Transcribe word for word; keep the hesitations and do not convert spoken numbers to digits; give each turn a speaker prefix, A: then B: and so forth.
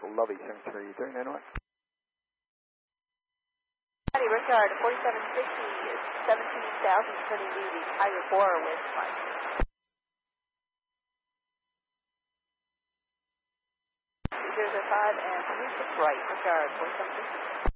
A: Lobby seven three, you doing that right?
B: Howdy, Richard, forty-seven sixty, seventeen thousand, thirty duty, high four with Mike. zero zero five and three six right, Richard, forty-seven sixty.